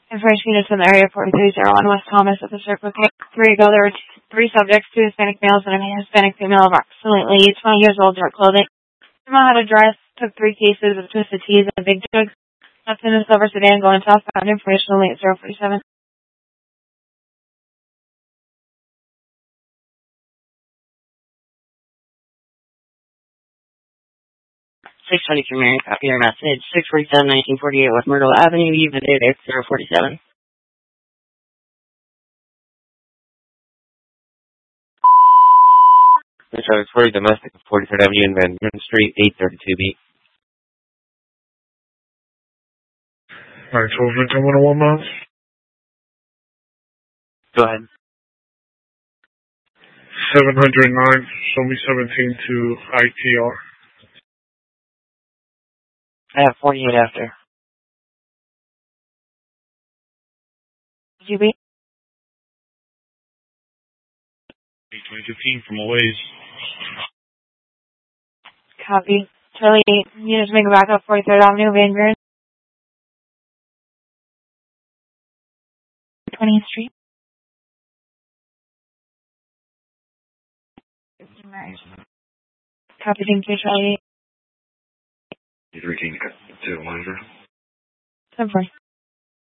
Information units in the area 4301 West Thomas at the Circle K. 3 ago, there were 3 subjects, 2 Hispanic males and a Hispanic female of approximately 20 years old, dark clothing. Female had a dress, took 3 cases of twisted teas and big jugs. Left in a silver sedan going southbound. Information only at 047. 623 Mary, copy your message. 647-1948 West Myrtle Avenue, even date at 047. Metro 40 domestic, 43rd Avenue and Van Buren Street, 832B. Alright, so we're coming to 1 month. Go ahead. 709, show me 17 to ITR. I have 48 after. GB. 2015 from a ways. Copy. Charlie, units make a back up 43rd Avenue, Van Buren. 20th Street. Copy, thank you, Charlie. He's reaching to monitor. 10-4.